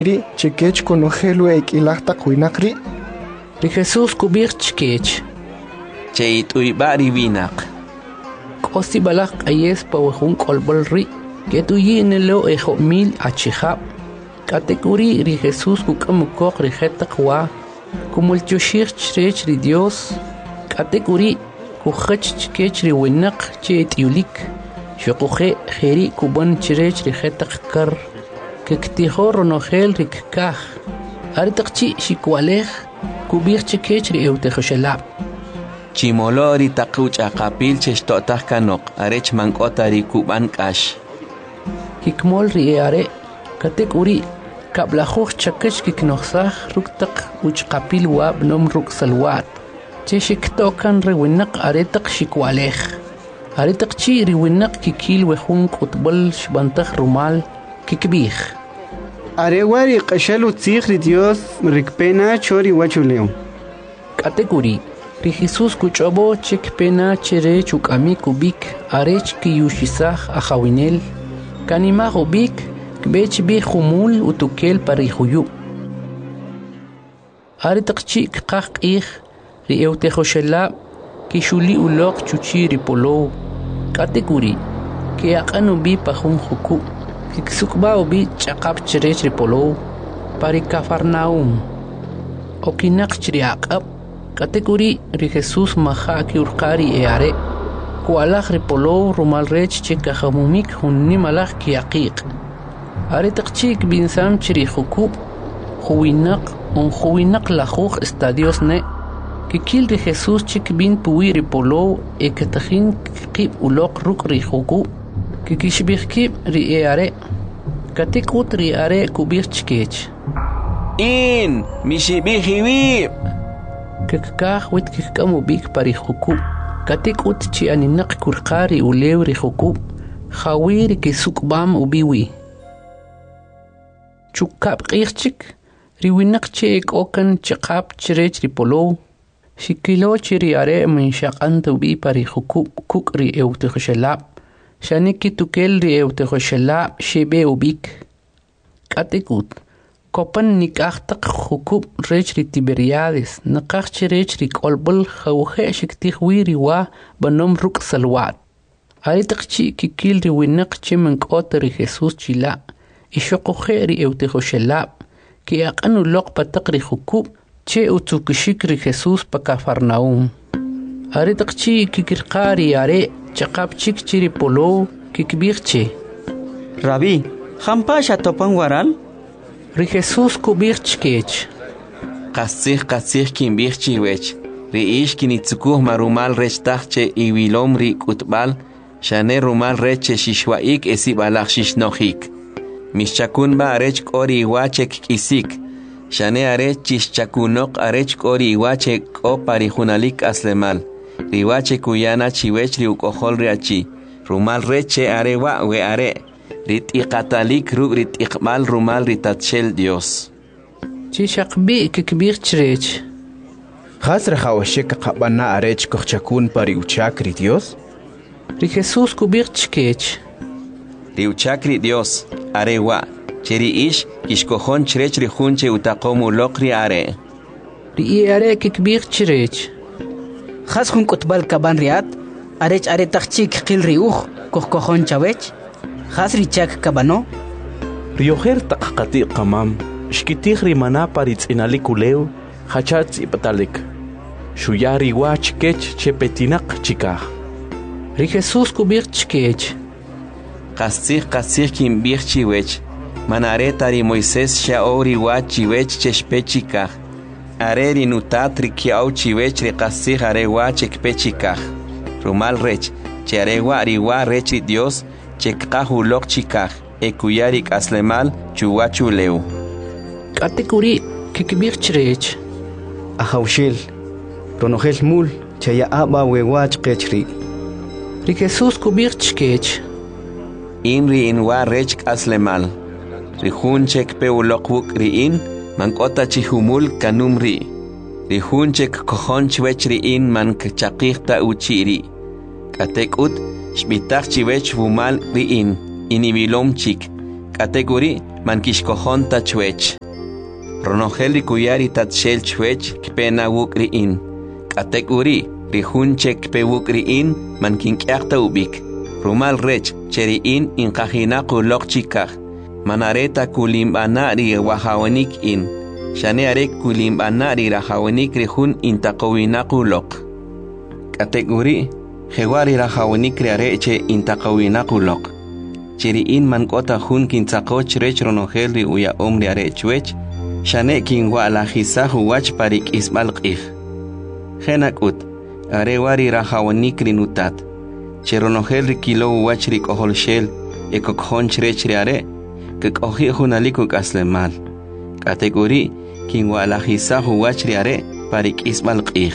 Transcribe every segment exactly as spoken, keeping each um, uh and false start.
ri chikech konojelu ekilahta kuinakri. Ri Jesús kubir chikech. Cheit uibari vinak. Kosti balak ayes pawahun kolbol ri. Ketuyi nelo ejo mil achihab. Katekuri ri Jesús kukamukok ri hetakwa. Kumulchushir chrech ri Dios. Katekuri kuchach chikech ri winak chet yulik. Shokuhe heri kuban chrech ri hetak kar. Kektijo ronogel rikkah. Aritakchi shikwalej. Kubir chikech ri eutejoshelab. Chimolo ri takuch akapil cheshtotak kanok. Arech mankota ri kuban kash. Hikmol ri are. Katek uri. Kablajuj chakech kiknoxaj ruktak uchqapil wab nom ruk salwat. Cheshik tokan riwinak aretak shikwalej. Aretak chi riwinak kikil wejun kutbol shbantaj rumal kikbij. Arewari qashalu tzig ri Dios rikpena chori wachuleo. Katekuri. Ri Jesús kuchobo chekpena chere chukami kubik arech kiyushisaj ajawinel. Kanimaj ubik kbech bi khumul utukel parihuyu. Aritakchi kqaq ij ri eutejoshelab kishuli ulok chuchi ri polo. Katekuri. Ke aqanu bi pajun juku. Kiksukba ubi chaqab cherech ri polo. Pari Cafarnaum. Okinak chri aqab. Katekuri ri Jesús maja ki urqari eare. Kualaj ri polo rumal rech chekajamumik hunni malaj ki aqiq. Aritakchik binsam chiri juku. Juwinak un juwinak lajuj estadios ne. Kikil ri Jesús chik bin puwi ri polo e ketajin kib ulok ruk ri juku. Kikishbih kib ri eare. Katikut ri are kubir chikech. In mishibihiwib. Kekaj wit kikamu bik pari juku. Katikut chi aninak kurqari ulew ri juku. Khawir kisukbam ubiwi. Chukab qirchik. Riwinak chek okan chikab chirech ri polo. Shikilo chiri are min shaqan tubi pari juku kuk ri eutejoshelab. Shaniki tukel ri eutejoshelab shebe ubik. Katikut. Kopan nikachtak jukub rech ri Tiberiades. Nakach chirech ri kolbol khawhe shiktihwi riwa banom ruk salwat. Aritakchi kikil ri winak chimenkot ri Jesús chila. Ishokohe ri eutejoshelab. Ki aqanu lok patak ri jukub. Che utukishik ri Jesús pa Cafarnaum. Aritakchi kikirqari are. Chaqab chik chiri polo kikbirche. Rabí, jampasha topan waral? Ri Jesús kubirchkech. Qasih qasih kimbirchi wech. Ri ish kinitsukuh marumal rech tahche iwilom ri kutbal. Shane rumal reche shishwaik esibalach shishnojik. Mischakun ba arech kori iwachek kisik. Shane arech chishchakunok arech kori iwachek o parijunalik aslemal. Riwache kuyana chiwech ri ukohol riachi. Rumal reche arewa we are. Rit iqatalik rub rit iqmal rumal ritatshel Dios. Chishakbi kikbirchrech. Khasra khawashek qabana arech kochakun pari uchakri Dios. Ri Jesús kubirchkech. Ri uchakri Dios arewa. Cheri ish kishkohon chrech ri junche utakomu lokri are. Ri are kikbirchrech. Khas hun kutbal kaban riat arech are takchik qil riuj kohkohon chawech khas richak kabano rioher taqati qamam shkitih rimana paritz inalikulew khachat ipatalik shuyari wach kech chepetinaq chikah ri Jesús kubir chkech qasih qasih kim birchiwech manare tari Moisés shaori wachiwech cheshpechikah Areri nutatri kiau chiwech ri qasih arewa chekpechikah. Rumal rech, che arewa riwa rech Dios, chekqahu lok chikah, ekuyarik aslemal chuwachu leu. Katekuri kikbirchrech. Ahawshil, ronogel mul, chaya aba wewach kechri. Ri Jesús kubirchkech. Inri inwa rech aslemal. Rihun chekpe ulokwuk ri in, Mankota chihumul kanumri. Rihunchek kohon chwech in man kachakirta uchiri. Katekut, shbitach chiwech vumal riin, inibilom chik. Kategori man kishkohonta chwech. Ronogel ri kuyari tat shel chwech kpena wukri in. Kategori ri hunche kpe wukri in man kinkyakta ubik. Rumal rech cheri in in kahina kulok chikak. Manareta kulimbana ri wahawanik in. Shane arek kulimbana ri rahawanik ri hun intakowina kulok. Kategori Hewari rahawanik ri areche intakowina kulok. Chiri in man kota hun kintakoch rech ronogel ri uya omri arechwech. Shane kinwa la hisahu wach parik isbalqih. Henakut arewari rahawanik ri nutat. Cheronogel ri kilo wach ri koholshel ekokhonch rech ri are. Kekohi hunalikuk aslemal. Kategori kinwa la hisahu wach ri are parik isbalqih.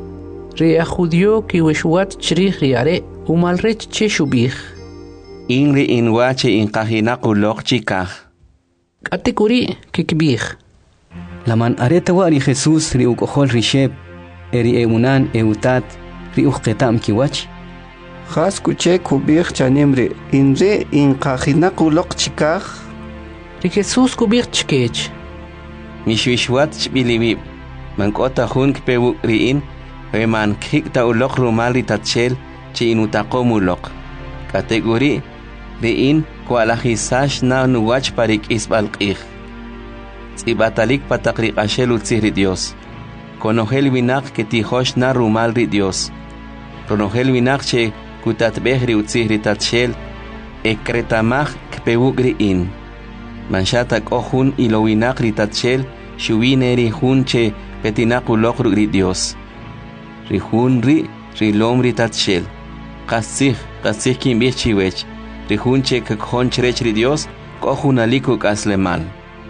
Ria judio ki wishwat chrih riare umal rech cheshubih. Inri inwache inkahina kulok chikah. Kategori kikbih. Laman areta wari Jesús ri ukohol risheb eri eunan eutat ri uqetam kiwach. Khas kuche kubih chanemre inre inkahina kulok chikah. Ri Jesús kubih chkech. Mishwishwat chbilibib. Mankota hun kpewu riin. Weman kikta ulok rumali tatchel chi inutako mulok. Kategori riin kualahisash na nuwach parik isbalqih. Tsibatalik patakrik ashel utzihri Dios. Konogel winak ketihosh na rumal ri Dios. Ronogel winak che kutatbehri utzihri tatchel ekretamach kpewuk riin. Manshatak ohun ilo winak ri tatchel shuwineri hun che petinak ulok ri Dios. Rihun ri rilom ri tatshel. Qasih qasih kimbih chiwech. Rihun che kakhon chrech ri Dios kohunaliku kaslemal.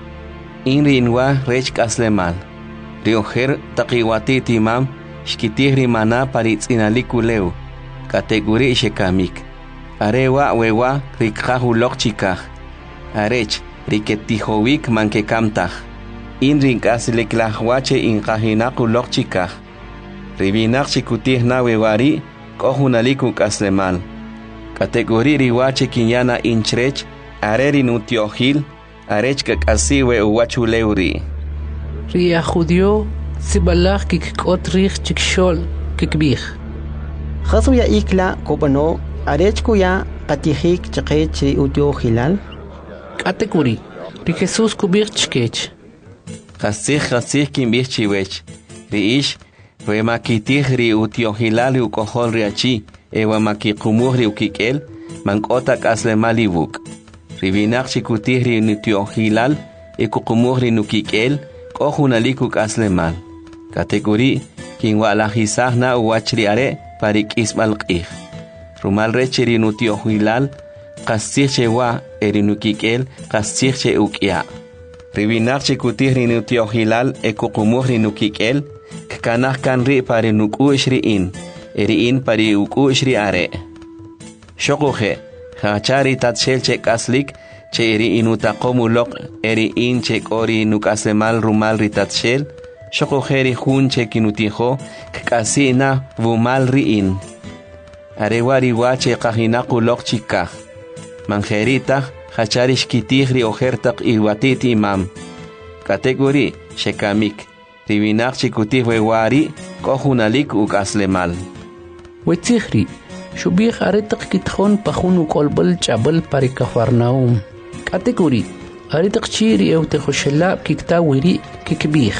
Inri inwa rech kaslemal. Rioher taqiwati timam shkitih ri mana paritzinaliku leu. Kategori shekamik. Arewa wewa rikhahu lokchikah. Arech riketihowik mankekamtah. Inri kasleklahwache inkahinaku lokchikah. Ribinak chikutih na wewari kohunaliku kaslemal. Kategori riwache kinyana inchrech areri nutiohil arech kakasiwe uwachuleuri. Ria judio sibalach kikot rich chikshol kikbih. Khasu ya ikla kopano arech kuya katihik chakech ri utio hilal. Kategori ri Jesús kubih chkech. Khasih khasih kimbih chiwech. Riish Wema kitihri utiohilali ukohol riachi, ewa makikumuhri ukikel, mankota kaslemali wuk. Ribinak chikutihri nutiohilal, ekukumuhri nukikel, kohunaliku kaslemal. Kategori, kinwa alahisahna uwachri are, parik isbalqih. Rumal rechiri nutiohilal, kasihche wa erinukikel, kasihche ukia. Ribinak chikutihri nutiohilal, ekukumuhri nukikel, Kanah kanri pari nuku ishriin, eriin pari uku ishri are. Shokuhe, hachari tatshel che kaslik, che eriin utakomulok, eriin che kori nukaslemal rumal ritatshel, shokuhe ri hun che kinutiho, kasina vumal riin. Arewari wache kahinakulok chikah. Manjerita, hachari shkitihri ojertak iwatit imam. Kategori, shekamik. Ribinak chikutih wewari kohunalik ukaslemal. Wetzihri, shubih aretak kitkhon pahun ukolbal chabal parikafarnaum. Kategori, aretak chiri eutehoshela kikta wiri kikbih.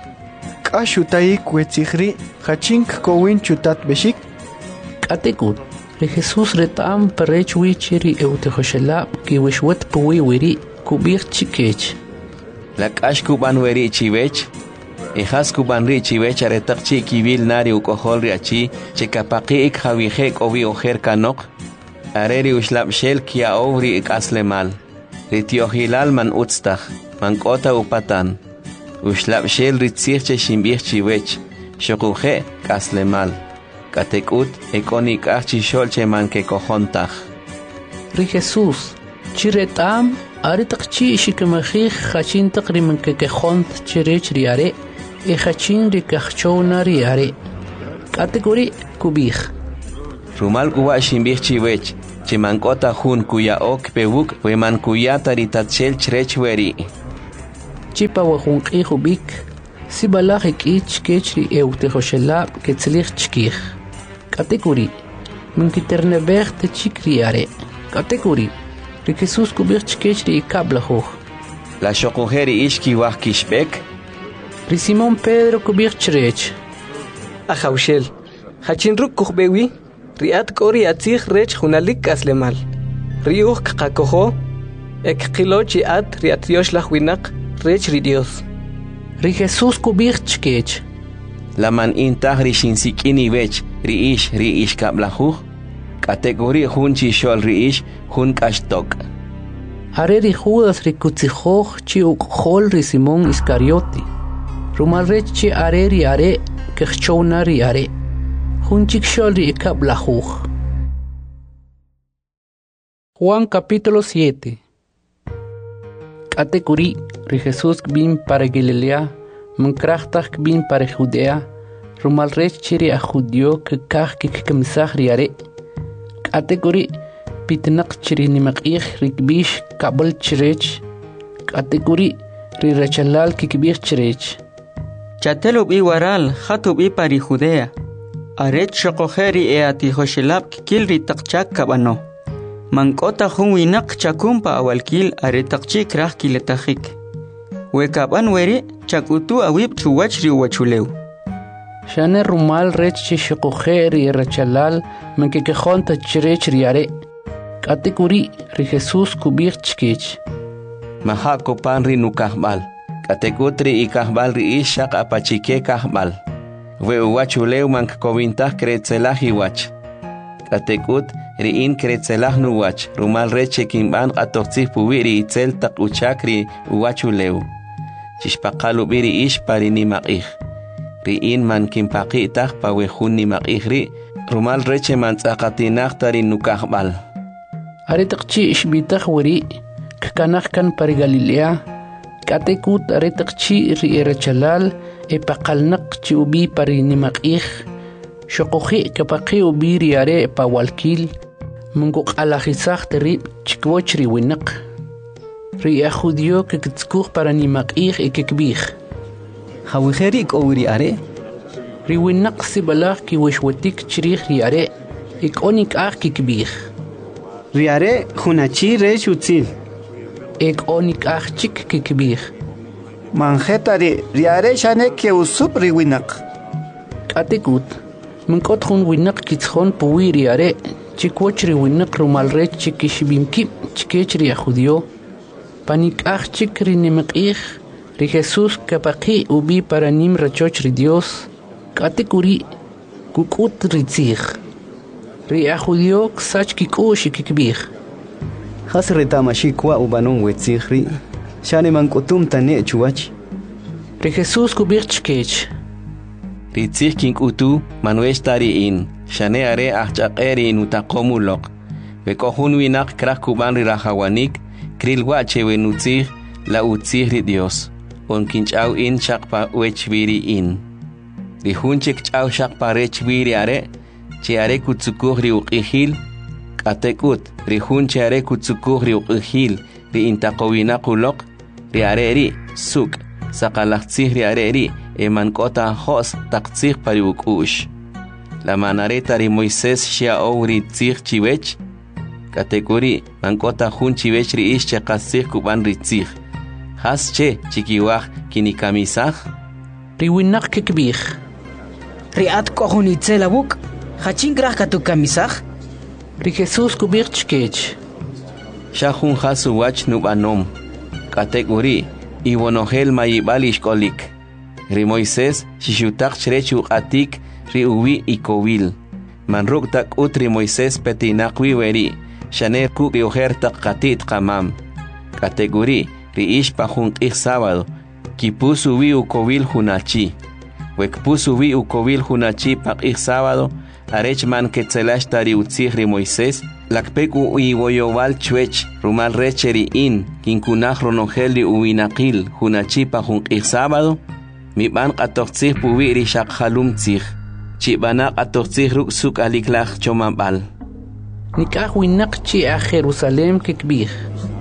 Kashutaik wetzihri, hachink kowin chutat beshik. Kategori, ri Jesús retam parech wi chiri eutehoshela kiwishwat puwi wiri kubih chikech. Lakash kuban wiri chiwech. Ihas kuban ri chiwech aretak chi kibil nari ukohol riachi chekapaki ik hawihek ovi ojer kanok. Areri ushlap shel kia ovri ik aslemal. Ritiohilal man utstach, man kota upatan. Ushlap shel ritzirche shimbih chiwech, shokuhe kaslemal. Katekut ekonik achi sholche man ke kohontach. Ri Jesús, chiretam aretak chi shikemachich hachin takri man ke kehont chirech riare. E hachin rikachona riare. Kategori kubih. Rumal kuwa shimbih chiwech, chimankota hun kuya ok pewuk weman kuyata ritatchel chrech weri chipa wahun qihu bik sibalaj ikich kechri eutejoshela ketzlich chkij katekuri minkiternebej te chikri are katekuri ri Jesus kubich chkechri kablajo la shokujeri ishki wah kishbek ri Simón Pedro kubich chrech Ajaushel hachinruk kubewi riat kori atzig rech hunalik aslemal riuh qakojo ek qilochi at riat Dios la winak rech ri Dios ri Jesus kubich chkech la man intah ri shinsikini wech ri ish ri ish kablajo kategori hun chi shol ri ish hun kashtok are ri Judas ri kutzijoj chi ukhol ri Simón Iscarioti rumal rech chi are ri are kechona ri are Junchik Sholri Kablajuj. Juan capítulo siete. Katekuri, ri Jesús bin para Galilea, mankrachtak bin para Judea, rumal rech chiri a judio que kaj que kemsaj riare. Katekuri, pitnak chiri nimakich rikbish kabel chirech. Katekuri, ri rechalal kikbich chirech. Chatelo bi waral, hatu bi pari Judea. Aret shokojeri e atijoshelab kilri takchak kabano. Mankota hunwinak chakumpa awalkil aretakchik rah kiletajik. Wekaban weri chakutu awib chuwachri wachuleu. Shane rumal rech shokojeri rechalal menkekejonta chirech riare. Katekuri ri Jesus kubir chkech. Mahako panri nukahbal. Katekutri ikahbal ri ishak apachike kahbal. We uwachuleu mank kovintah kretzelah iwach. Katekut riin kretzelah nuwach. Rumal reche kimban atortzih puwiri itzel tak uchakri uwachuleu. Chishpakalu biri ish pari nimakih. Riin man kimpakitah pawehun nimakih ri. Rumal reche man tzakatinah tari nukahbal. Aretakchi ishbitah wari. Kakanah kan pari Galilea. Katekut aretakchi ri erachalal. Epaqalnak chi ubi pari nimakih shokoji kapaqi ubi riare pawalkil munguk alajisaj teri chikwochri winak ri a judio que kitskuj para nimakih ekekbih Hawiheri kowiri are ri winak sibalaj ki wishwatik chirih riare ikonik ah kikbih riare hunachi resh utzil ikonik ah chik kikbih Manjetari riare shane ke usup riwinak. Katekut, minkot hun winak kitshon puwi riare, chikwochri winak rumal rech chikishibimki chikechri a judio. Panik ah chikri nimakih, ri Jesus kapaki ubi para nim rachochri Dios. Katekuri, kukut ritzih. Ri a judio ksach kikushi kikbih. Hasretama shikwa ubanon wetzihri. Shane mankutum tane chuach. Ri Jesus kubir chkech. Ritzih kinkutu manuesh tari in. Shane are achakeri nutakomulok. Vekohun winak krak kuban ri rahawanik. Kril wache wenutzih la utzih ri Dios. On kinchau in shakpa wechviri in. Ri hunchik chau shakpa rechviri are. Che are kutsukuh ri uqihil. Katekut ri hunche are kutsukuh ri uqihil. Ri intakowinakulok. Ri areri suk sakalachtzih ri areri emankota hos taktzih pari ukush. La manareta ri Moisés shia ori tzih chiwech. Katekuri mankota hun chiwech ri ish chekatzih kuban ri tzih. Has che chikiwach kinikamisach. Ri winak kikbih. Ri at kohun itzelabuk. Hachin grach katukamisach. Ri Jesus kubir chkech. Shahun hasu wach nubanom. Kategori iwonogel mayibal ishkolik. Ri Moisés shishutak chrechu atik ri uwi ikowil. Manruk tak utri Moisés petinakwi weri. Shaner ku rioher tak katit kamam. Kategori ri ish pahun ik sábado. Kipusu wi ukowil hunachi. Wekpusu wi ukowil hunachi pak ik sábado. Arech man ketzelash tari utzih ri Moisés. Lakpeku iwoyowal chwech rumal recheri in kinkunaj ronogeli uwinakil hunachipa hun ik sábado mi ban qatoqtzih puwiri shaq halumtzih chibanak atoqtzih ruk suk aliklaj chomambal nikah winak chi a Jerusalem kikbih.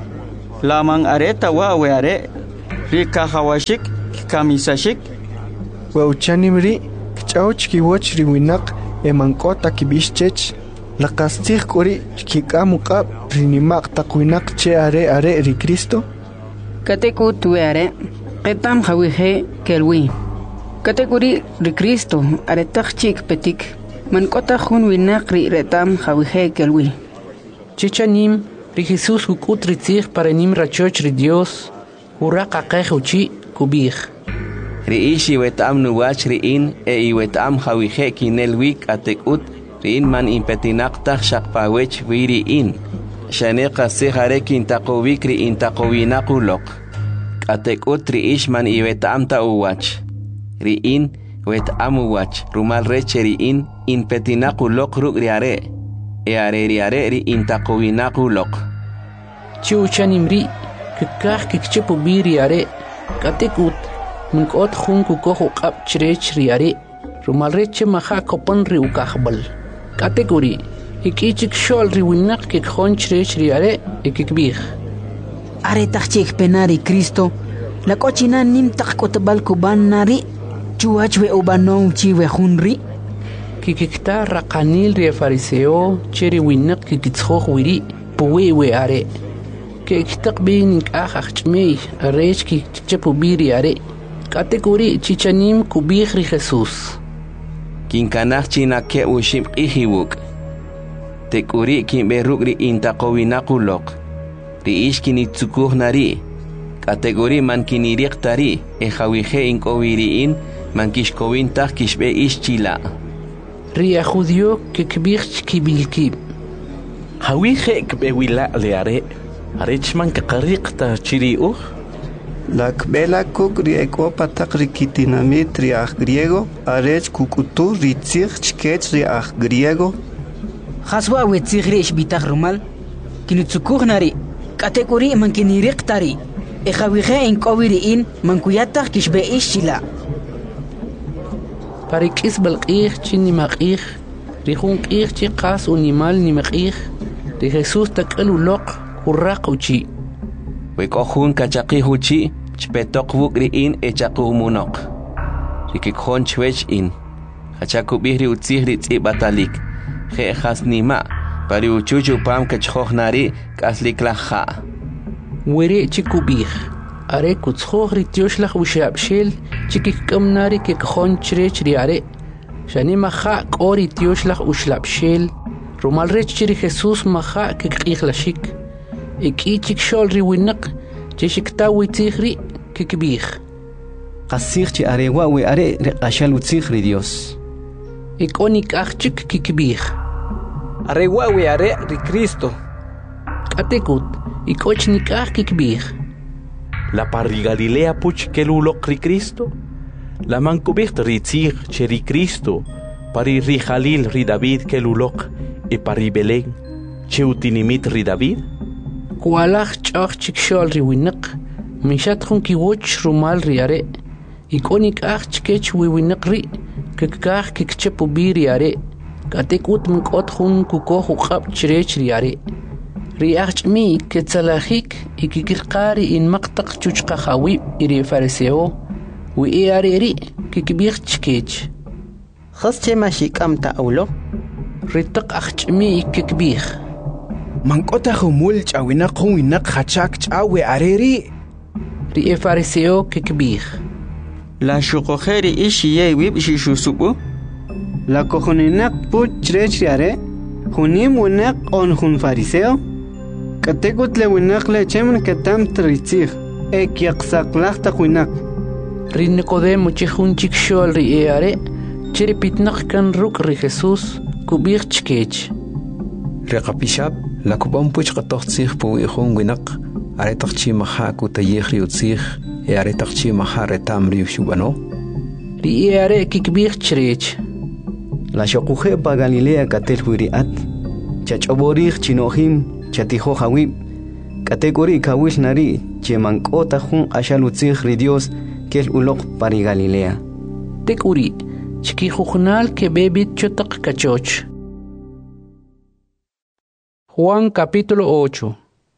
Lamang areta wa we are rika hawashik kamisashik wa uchanimri kchauch kiwoch riwinak emankota kibishchech laqastig kuri kikamuqa rinimaq taqwinak che are are ri Cristo kateku tuare qetam khawihe kelwi kategori ri Cristo are tachik petik mankota khun winak ri retam khawihe kelwi chichanim ri Jesus kukutritzig para nim rachoch ri Dios uraqa qehuchi kubih ri ishi wetam nuwach ri in e i wetam khawihe kinel wik atekut rin man impetinak tak shakpawech wiri in shane qase harek intaqowik ri intaqowinakulok atekut ri ish man i wetam ta uwach ri in wetam uwach rumal reche ri in impetinakulok ruk ri are e are ri are ri intaqowinakulok chiuchanimri kikah kikchepu biri are katekut munkot khun kukoh qab chrech ri are rumal reche maha kopon ri ukahbal kategori ikichik shol ri winak ke khonchre chriare ikikbih are tachik penari Cristo la cochina nim takotbal kuban nari chuachwe ubanon chiwe khunri kikikta raqanil ri fariseo cheri winak kikitskho wiri puwe we are ke kitaqbin akhachmei arech ki chepu biri are kategori chichanim kubih ri Jesus kinkanach china ke ushim ihiwuk tekuri kimberuk ri intaqowinakulok ri ishkini tsukuh nari kategori man kiniriq tari e khawije inkowiriin man kishkowin tak kishbe ishchila ri a judio ke kbih kibilki khawije kbewila leare arechman kaqariqta chiriuh La kbela kuk ri ekopa tak ri kitinamit ri aj griego arech kukutu ri tzig chkech ri aj griego khaswa we tzig ri ishbitag rumal kinutsukur nari kategori man kiniriq tari e khawije in kowiri in man kuyatag kishbe ishila parikis balqih chini maqih ri khun qih chi qas unimal ni maqih ri Jesus takalu loq kurraquchi we kohun kachaqihuchi chpetok wuk ri in echaqumunok rikikhon chwech in hachakubih ri utzih ri tzibatalik khe khasnima pari uchuchu pam kachkhohnari kasliklaha were chikubih are kutskhokh ri tyoshlah ushabshel chikikkamnari ke khon chrech ri are shani maha qori tyoshlah ushlabshel rumal rech chiri Jesus maha ke qikhlashik ikichik shol ri winak chishikta witzihri kikbih qasig chi arewa we are riqashal utzihri Dios ikonik achik kikbih arewa we are ri Cristo katekut ikochnik ach kikbih la parri Galilea puch kelulok ri Cristo la mankubih ri tzig cheri Cristo pari ri Jalil ri David kelulok e pari Belén cheutinimit ri David kualach chach chikshol ri winak mishat khun ki woch rumal ri are ikonik ach chkech wi winak ri kikah kikchepu biri are katekut mkot khun kuko khab chrech ri are ri ach mi ketsalahik ikikirqari in maqtaq chuchqa khawi iri fariseo wi are ri kikbih chkech khasche mashikam ta'ulo ritaq ach mi kikbih mankota khumul chawina khwina khachak chawe areri ri e fariseo kikbih la shuqokheri ishiye wib shishusubu la kohoninak puch chrech are hunim winak on hun fariseo katekut le winak le chemen katam tritzig ek yaqsaqlaq taqwinak ri Nicodemo chihun chikshol ri e are chiri pitnaq kan ruk ri Jesus kubih chkech Reqapishab la kubam puch qatoqtsig pu ihun winak are taqchi maha ku taykhri utsig e are taqchi maha retam ri shubano ri e are kikbih chrech la shoquje pa Galilea katel huriat chachoborih chinohim chatijo hawib kategori kawil nari chemankota hun ashalutzig ri Dios kel uloq pari Galilea tekuri chiki khukhnal ke bebit chotaq kachoch Juan capítulo ocho.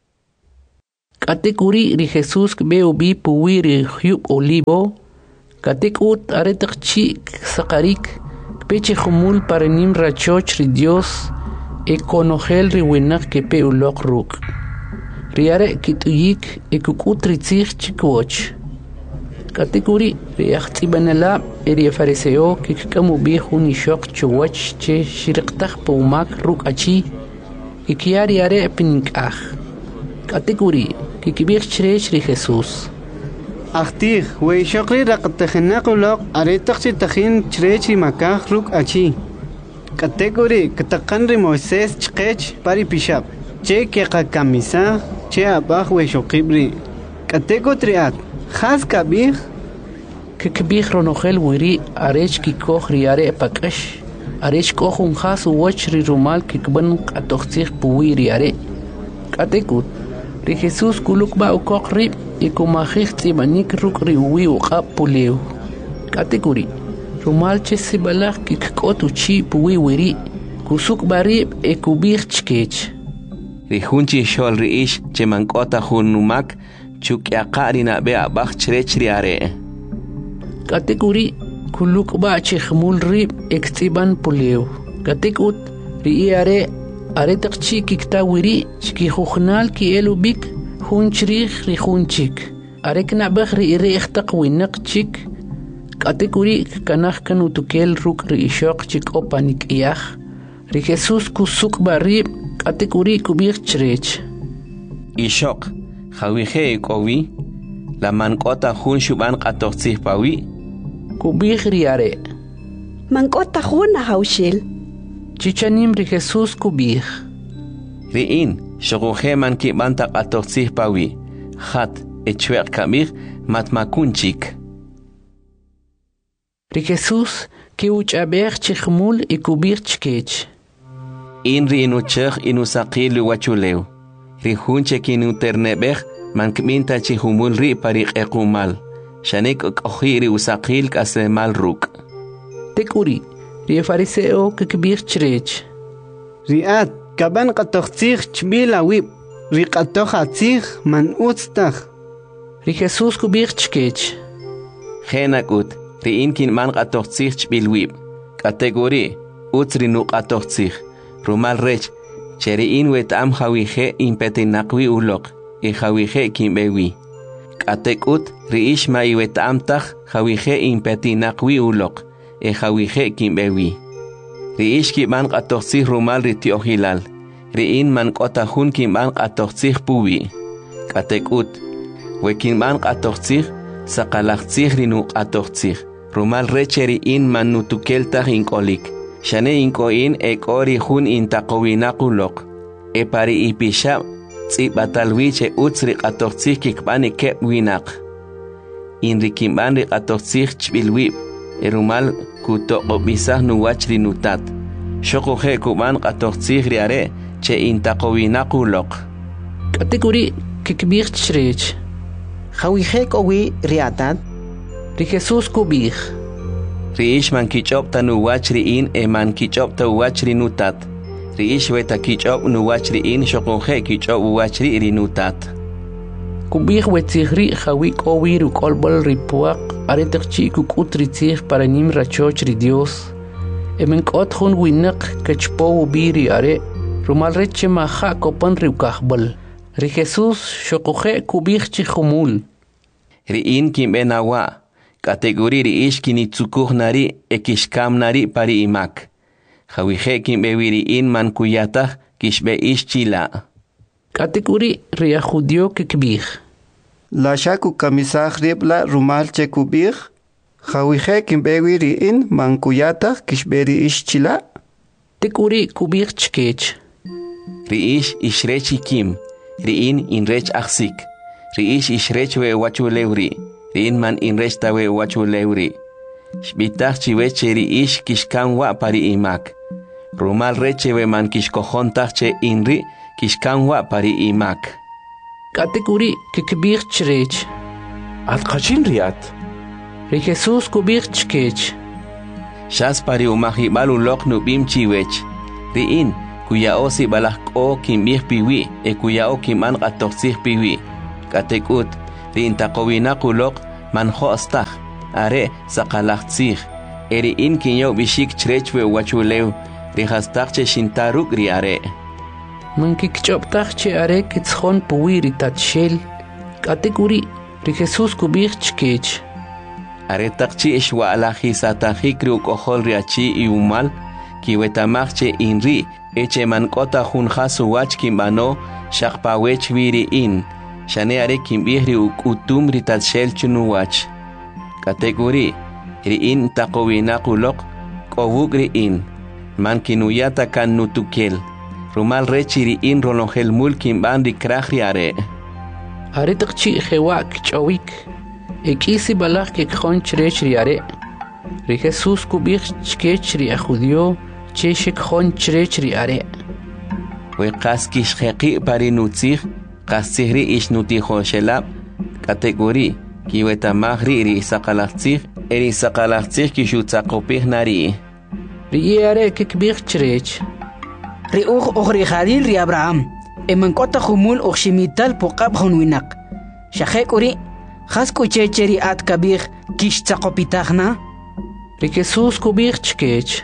Katekuri ri Jesús veo bi puwi ri hyub olivo. Katekut aretakchi sakarik. Peche humul paranim rachoch ri Dios. E konogel ri winak kepe ulok ruk. Riare kituyik e kukut ri tzich chikwoch. Katekuri ri achtibanala e ri fariseo kikamu bi huni shok chowach che shiriktak paumak ruk achi. Ikiari are pinkach. Kategori kikibir chresh ri Jesús. Achtig, wey shokri raqtakhnaquloq aretaqchi takhin chresh ri makach ruk achi. Kategori kataqan ri Moisés chqech pari pishab. Che ke kamisa che abaj wey shokibri. Kategotri khas kabir kikibir ronogel wiri arech kikoch ri are pakash. Arech kohun khas wach ri rumal kikban qatoxtix puwi ri are. Katekut ri Jesús kuluk ba ukok ri ikumajix tibanik ruk ri uwi uqab puleu. Katekuri rumal che sibalaj kikkot uchi puwi wiri kusuk bari ekubir chkech. Ri hunchi shol ri ish che mankota hunumak chuk yaqari na be abach chrech ri are. Katekuri kuluk ba che khmul ri ektiban puleu. Katekut ri are aretaqchi kikta wiri chki khukhnal ki elubik hunchrik ri hunchik arekna bakhri ri ikhtaq winaq chik katekuri kanakh kanu tukel ruk ri ishaq chik opanik iyakh ri Jesús kusuk bari katekuri kubir chrech ishaq khawije kowi la mankota hun shuban qatoqtsih pawi kubir ri are mankota hun haushil chichanim ri Jesús kubir. Riin, shoguje man ki banta qatoqtsih pawi. Khat echwer kamir matmakunchik. Ri Jesús ki uchaber chikhmul i kubir chkech. In ri inuchech inusaqil wachuleu. Ri hunche ki nuterneber man kminta chihumul ri pariq equmal. Shanek okhiri usaqil kaslemal ruk. Tekuri ri fariseo kikbir chrech. Riat kaban qatoqtsih chbila wib. Ri qatoqatsih man utstakh. Ri Jesús kubir chkech. Khenakut ri inkin man qatoqtsih chbil wib. Kategori utri nu qatoqtsih. Rumal rech cheri in wetam khawije impetinaqwi ulok. I khawije kimbewi. Katekut ri ishma i wetam takh khawije impetinaqwi ulok. E khawije kimbewi. Ri ishki man qatoqtsih rumal ri tiohilal. Ri in man kota hun ki man qatoqtsih puwi. Katekut. Wekin man qatoqtsih saqalaqtsih ri nu qatoqtsih. Rumal recheri in man nutukeltah inkolik. Shane inkoin e kori hun intaqowinaqulok. E pari ipisha tsibatalwiche utsri qatoqtsih kikbani kep winak. In ri kimban ri qatoqtsih chbilwib. Erumal kutoqo bisah nuwach ri nutat. Shokoje kuban qatoqtsih ri are che intaqowinaqulok. Kategori kikbir chrech. Khawije kowi riatat. Ri Jesús kubir. Ri ish man kichop ta nuwach ri in e man kichop ta uwach ri nutat. Ri ish weta kichop nuwach ri in shokoje kichop uwach ri ri nutat. Kubir wetzihri khawi kowi ru kolbol ri puaq aretakchi kukut ri tzih paranim rachoch ri Dios. E men kot hun winak kachpo ubiri are rumal reche maha kopan ri ukahbol. Ri Jesús shokoje kubir chikhumul. Ri in kim benawa. Kategori ri ish kini tsukuh nari e kishkam nari pari imak. Khawije kim bewiri in man kuyatah kishbe ish chila. Kategori ri judio kikbir. La shaku kamisah ribla rumal chekubir. Khawije kim bewiri in man kuyatah kishberi ish chila. Tekuri kubir chkech. Ri ish ishrechi kim. Ri in inrech aksik. Ri ish ishrech we wachulewri. Ri in man inrech tawe wachulewri. Shbitach chiweche ri ish kishkan wa pari imak. Rumal reche we man kishkojontach che inri kishkan wa pari imak. Kategori kikbir chrech. At qachin riat. Ri Jesús kubir chkech. Shas pari umahibal ulok nubim chiwech. Ri in kuyao si balak'o kimbih piwi e kuyao kiman qatoqsih piwi katekut ri intaqowinaq uloq manjo astaq are saqalaqtsij eri in kinyo bishik chrechwe wachulew ri hastaqche shintaruk ri are mankikch'obtaqche are kitzjon puwi ri tatshel katekuri ri Jesús kubij chkech are taqchi ishwa'laji satajik ri uk'ojol ri achi y umal kiwetamaqche inri eche mankota junjasu wach kimbano shaqpawech wiri in shane are kimbih ri uk'utum ri tatshel chunuwach kategori ri in taqowinaq uloq k'owuk ri in man kinuyata kan nutukel rumal rechi ri in rolongel mul kimb'an ri kraj ri are are taqchi jewa kch'owik ek'isi balaj kekjon chrech ri are ri Jesús kubij chkech ri ajudio che shekjon chrech ri are we qaskish jeqi pari nutzij qasihri ish nutijo shelab kategori kiwetamaj ri ri saqalaqtzij eri saqalaqtzij kishutzaqopij nari ri are kekbij chrech ri uj ri Jalil ri Abraham emankota jumul uj shimital puqab junwinaq shaqekuri khasku checheri at kabij kishtzaqopitaqna ri Jesús kubij chkech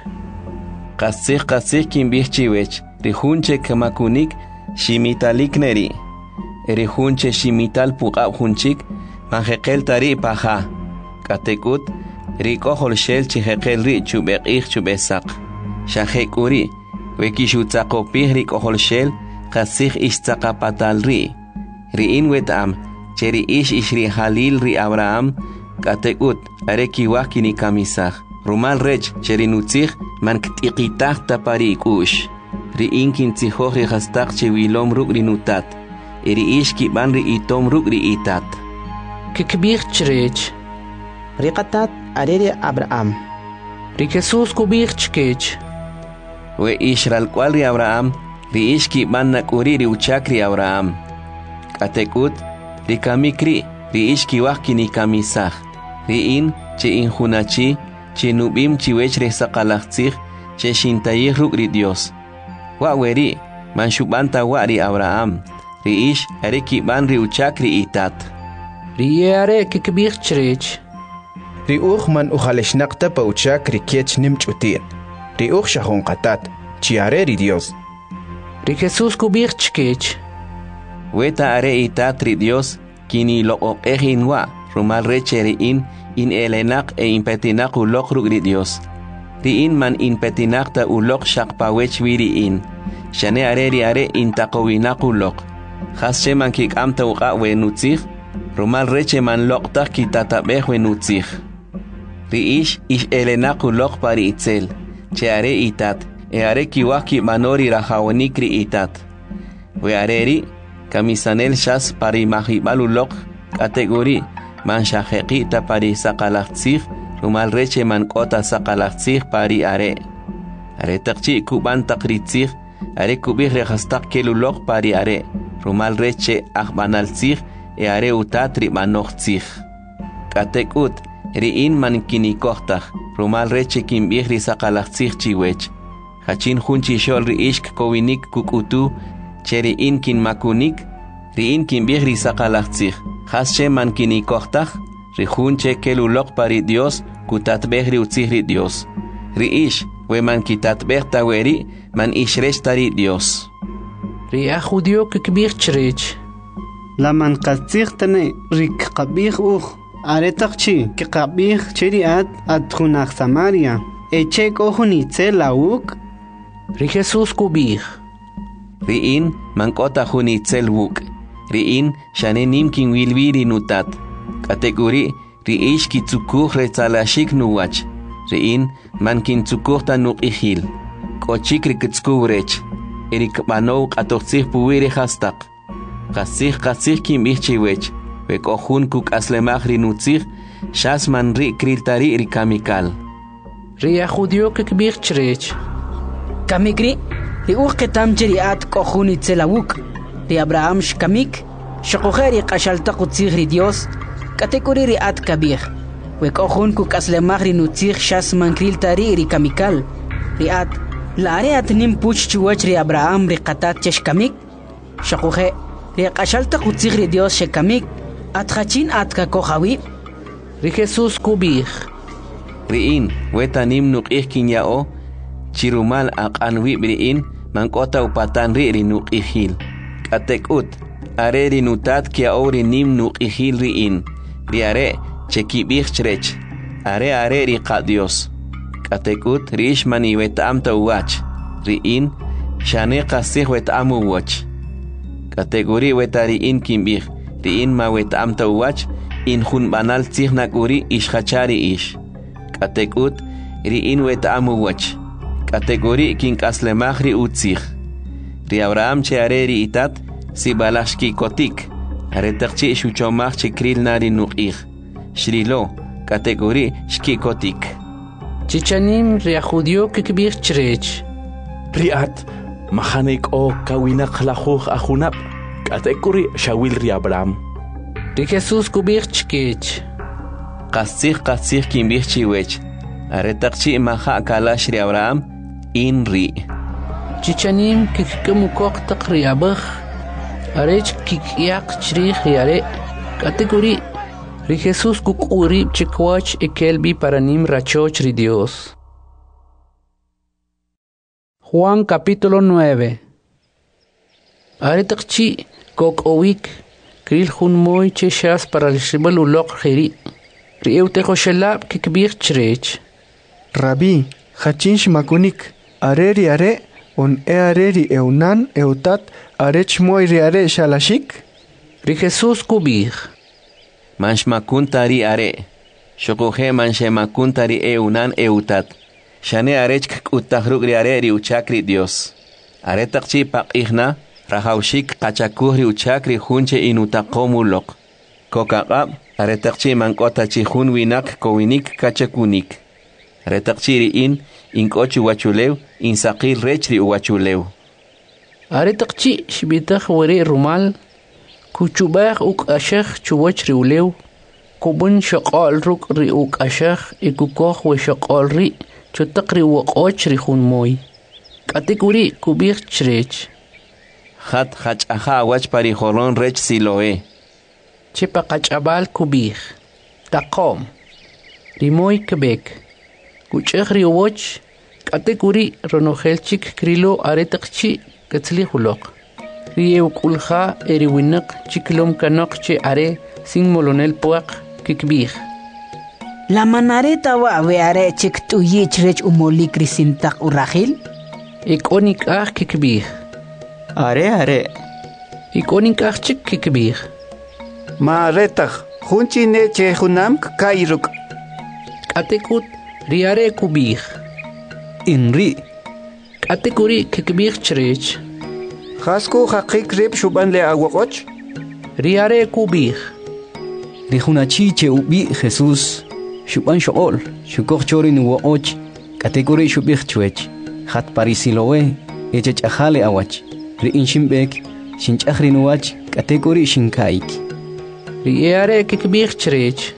qasih qasih kimbij chiwech ri junche kamakunik shimitalik neri eri junche shimital puqab junchik manjeqel tari paja katekut ri kojol shel chijeqel ri chubeqij chubesaq shaqekuri we kishutzaqopij ri kojol shel qasih ishtzaqapatal ri ri in wetam cheri ish ish ri Jalil ri Abraham katekut are kiwaj kinikamisaj rumal rech cheri nutzij man ktiqitaj tapari ikush ri in kintzijoj ri hastaq chewilom ruk ri nutat eri ish kiban ri itom ruk ri itat kikbij chrech ri qatat are ri Abraham ri Jesús kubij chkech we ish ral kwal ri Abraham ri ish kiban nakuri ri uchak ri Abraham katekut ri kamikri ri ish kiwaj kinikamisaj ri in che in junachi che nubim chiwech re saqalaqtzij che shintayij ruk ri Dios wa weri man shubanta wa ri Abraham ri ish are kiban ri uchak ri itat ri are kikbij chrech ri uj man ujaleshnaqta pa uchak ri kiech nimch'utin ri uj shajun qatat chi are ri Dios ri Jesús kubij chkech weta are itat ri Dios kini loq'oqej inwa rumal reche ri in in elenaq e impetinaq uloq ruk ri Dios ri in man impetinaqta uloq shaqpawech wiri in shane are ri are intaqowinaq uloq jasche man kik'amta uqa we nutzij rumal reche man loqtaj kitatabej we nutzij ri ish ish elenaq uloq pari itzel che are itat e are kiwaj kibanori rajawonik ri itat we are ri kamisanel shas pari majibal uloq kategori man shajeqita pari saqalaqtzij rumal reche man k'ota saqalaqtzij pari are are taqchi kuban taqritzij are kubij re hastaq keluloq pari are rumal reche ajbanaltzij e are utat ri banoqtzij katekut ri in man kinikojtaj rumal reche kimbij ri saqalaqtzij chiwech hachin junchi xol ri ishk kowinik kuk'utu che ri in kinmakunik ri in kimbij ri saqalaqtzij jasche man kinikojtaj ri junche keluloq pari Dios kutatbej ri utzij ri Dios ri ish we man kitatbej taweri man ishrech tari Dios ri ajudio kikbij chrech la man qatzij tane ri qabij uj are taqchi ki qabij cheri at at junaq Samaria eche kohuni tselawuk ri Jesús kubij ri in man k'ota juni tselwuk ri in shane nim kin wilbiri nutat kategori ri ish kitzukuj re tzalashik nuwach ri in man kin tzukuj ta nuq'ijil k'ochik ri kitzkuwrech eri kb'anow q'atoqtzij puwi ri hastaq qasij qasij kimb'ij chiwech we k'ojun kuk'aslemaj ri nutzij xas man ri kriltari ri kamikal ri ajudio kikbij chrech kamikri ri uj ketam cheri at k'ojun itzelawuk ri Abraham shkamik shqojeri qashaltaq utzij ri Dios katekuri ri at kabij we k'ojun kuk'aslemaj ri nutzij xas man kriltari ri kamikal ri at La are atnim puch chuwach ri Abraham ri qatat cheshkamik. Shaquje ri qashalta qutzig ri Dios shekamik. Atkhachin atka kohawi. Ri Jesús kubij. Riin wetanim nuqih kinyao chirumal aqanwi briin mankota upatan ri ri nuqihil. Katekut are ri nutat kiao ri nim nuqihil riin. Ri are chekibij chrech. Are are ri qa Dios. Katekut rish mani wetam tawach. Riin shane qasih wetam uwach. Kategori wetariin kimbij. Riin ma wetam tawach in hun banal tzihnak uri ishachari ish. Katekut riin wetam uwach. Kategori kin kaslemach ri utzih. Ri Abraham che are ri itat si balashki kotik. Are takchi shuchomach che kril nari nuqih. Shrilo kategori shki kotik. Chichanim ria judio kikbir chrech. Riat mahanek o kawinak lahuh ahunap. Kategori shawil ri Abraham. Ri Jesús kubir chkech. Qasih qasih kimbir chiwech. Are takchi maha kalash ri Abraham in ri. Chichanim kikkumukok takri abakh. Arech kikyak chrih yare. Kategori Ri Jesús kukurib chikwach ekelbi paranim rachoch ri Dios. Juan capítulo nueve. Aretakchi kok owik kril hun moy cheshas para el shibal ulok khiri. Ri eutejo shelab kikbir chrech. Rabbi, hachinsh makunik, areri are, on e areri eunan eutat, arech moy ri are shalashik? Ri Jesús kubir. Manshmakuntari are. Shokuhe manshemakuntari eunan eutat. Shane arech kutahrugri are ri uchakri Dios. Are takchi pak ihna, rahaushik kachakuhri uchakri hunche inutakomulok. Kokaqab, are takchi mankota chihun winak kowinik kachakunik. Are takchi ri in, inkochu wachulew, insaqil rechri uwachulew. Are takchi shbitach wari rumal, kuchubach uk ashach chuwach riulew, kubun shaqal ruk ri uk ashach, ikukoh we shaqal ri, chutak ri waqoch ri hun moy. Kategori kubir chrech. Khat khach aha wach pari holon rech siloe. Chepa kachabal kubir. Taqom. Rimoy kebek. Kuchech ri uwach, kategori ronochelchik krilo aretakchi katzli hulok. Rieu kulha eriwinak chiklom kanok che are sin molonel puak kikbir. La manareta wa we are chik tu yichrech umoli krisintak urahil? Ikonik ah kikbir. Are are. Ikonik ah chik kikbir. Ma retach, hunchi ne che hunam kairuk. Katekut riare kubir. Inri. Kategori kikbir chrech. Khasku haqik rib shuban le awakoch? Riare kubir. Rihunachi che ubi Jesús. Shuban shool. Shukok chorin uwaoch. Kategori shubich chwech. Hat parisilowe. Echech ahale awach. Ri inshimbek. Shinchachrin uwach. Kategori shinkaik. Riare kikbir chrech.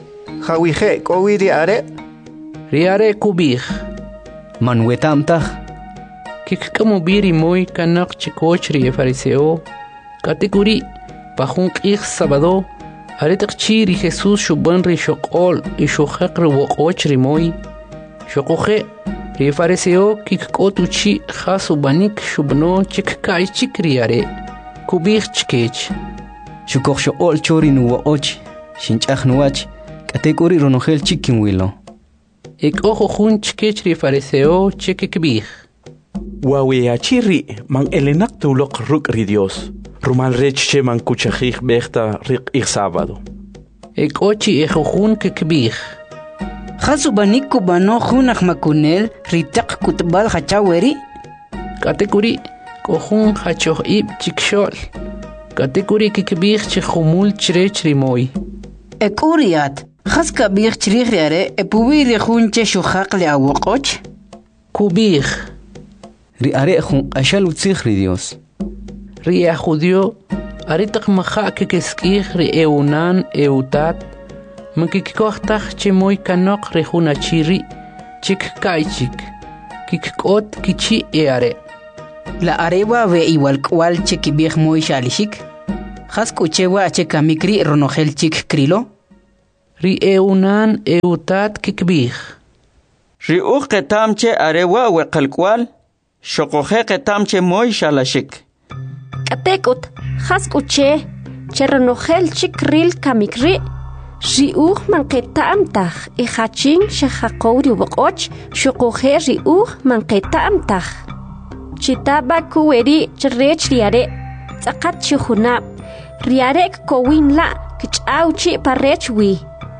Hawihe kowi riare? Riare kubir. Manwetamtach. Kikkamu biri moy kanak chikochri fariseo. Kategori pahunk ich sabado. Aretak chiri Jesús shuban ri shokol y shokhak ri wokochri moy. Shokohe ri fariseo kikkotu chi khasubanik shubno chikkai chikriare. Kubir chkech. Shukok shool chorin uwaoch. Shinchach nuwach. Kategori ronogel chikin wilo. Ik ojo hun chkech ri fariseo chikikbir. Wawe achiri man elenak tulok ruk ri Dios. Rumal rech che man kuchajik bechta rik ik sábado. Ek ochi ejojun kikbir. Khasubanik kubano hunak makunel ritak kutbal hachaweri? Kategori kohun hachoh ib chikshol. Kategori kikbir chihumul chrech rimoy. Ek uriat. Khas kabir chrich yare epuwi rihun che shukhak le awakoch? Kubir. Ri are khun ashal utzikh ri Dios. Ri a judio aritak maha kikeskih ri eunan eutat Mkikikohtach che moy kanok rehuna chiri chik kaichik kikot kichi e are. La arewa ve igual cual chekibig muy shalishik. Has kuchewa chekamikri ronogel chik krilo. Ri eunan eutat kikbig. Ri u ketamche arewa we kalkwal. Shokoje ketamche muy shalashik. Katekut has kuche cheronogel chik ril kamikri. Riuh manqetamtah e hachin shahaqori boqoch shokoje riuh manqetamtah. Chitaba kuweri chrech riare tsaqat chihunab riarek kowinla kichauchi parechwi.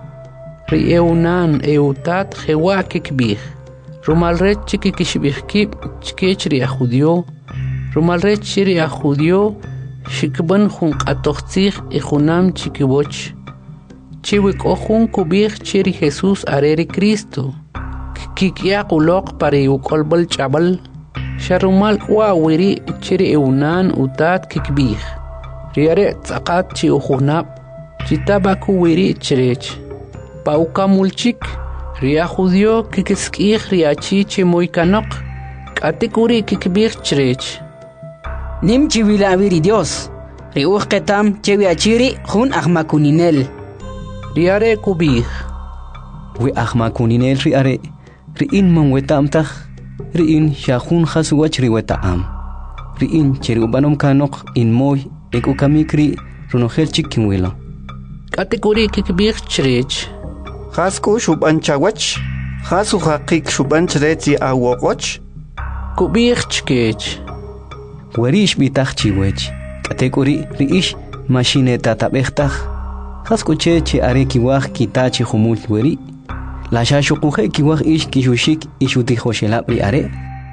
Rieunan eutat hewa kikbih. Rumalret chikikishbihkib chkech ria judio. Rumalret chiria judio shikban junq atoxtzig e junam chikiboch. Chiwik ojun kubih chiri Jesús areri Cristo. Kikia kulok pari ukolbal chabal. Sharumal wawiri chiri eunan utat kikbih. Riare tsakat chi ujunab. Chitabaku wiri chirech. Pauka mulchik. Ria judio kikiskih riachi chimoikanok. Katikuri kikbih chirech. Nim chiwila aviri Dios. Riuh ketam chewiachiri jun ahmakuninel. Riare kubih. We ahmakuninel riare. Riin man wetamtah. Riin shahun khaswach riwetaam. Riin cherubanom kanok in moy eko kamikri runogel chikinwela. Katikuri kikbih chirech. Khasku shuban chawach. Khasu haqik shuban chreti awoqoch. Kubih chkech. Werish bitach chiwech. Katikuri riish machine tatabechtah. Khaskuche che are kiwah kitachi humul weri. La shashukuje kiwah ish kishushik ishuti hoshelab ri are.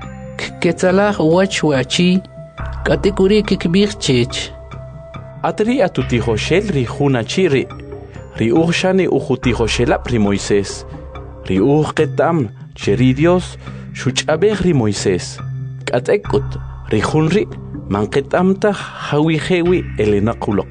Ketzalah wach wachi. Katikuri kikbih chech. Atri atuti hoshel ri hunachiri. Ri urshani ujuti hoshelab ri Moisés. Ri urketam cheri Dios shuchabeh ri Moisés. Katekut ri hunri manketamta hawihewi elenakulok.